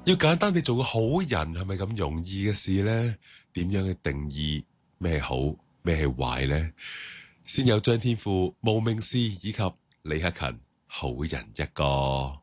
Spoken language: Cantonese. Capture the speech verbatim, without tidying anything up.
要簡單地做個好人，係咪咁容易嘅事呢？點樣去定義咩好，咩係壞呢？先有張天賦、無名氏以及李克勤，好人一個。